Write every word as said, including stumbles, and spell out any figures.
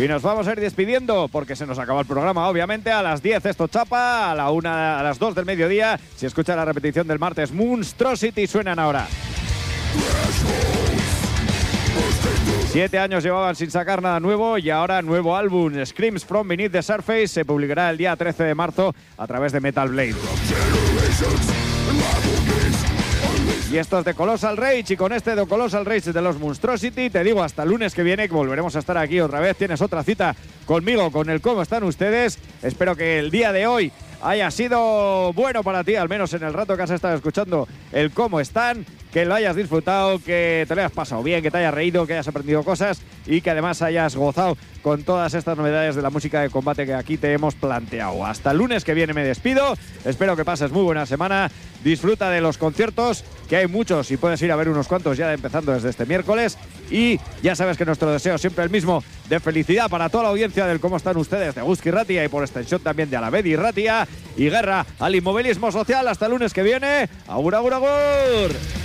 Y nos vamos a ir despidiendo porque se nos acaba el programa, obviamente. A las diez esto chapa, a la una, a las dos del mediodía. Si escucha la repetición del martes, Monstrosity suenan ahora. Siete años llevaban sin sacar nada nuevo y ahora nuevo álbum, Screams from Beneath the Surface, se publicará el día trece de marzo a través de Metal Blade. Y esto es de Colossal Rage, y con este de Colossal Rage de los Monstrosity te digo hasta el lunes que viene, que volveremos a estar aquí otra vez. Tienes otra cita conmigo con el Cómo están ustedes. Espero que el día de hoy haya sido bueno para ti, al menos en el rato que has estado escuchando el Cómo están, que lo hayas disfrutado, que te lo hayas pasado bien, que te hayas reído, que hayas aprendido cosas y que además hayas gozado con todas estas novedades de la música de combate que aquí te hemos planteado. Hasta el lunes que viene me despido, espero que pases muy buena semana, disfruta de los conciertos, que hay muchos y puedes ir a ver unos cuantos ya empezando desde este miércoles, y ya sabes que nuestro deseo siempre el mismo, de felicidad para toda la audiencia del Cómo están ustedes, de Guzki Ratia y por extensión también de Alavedi Ratia, y guerra al inmovilismo social. Hasta el lunes que viene. Agur, agur, agur.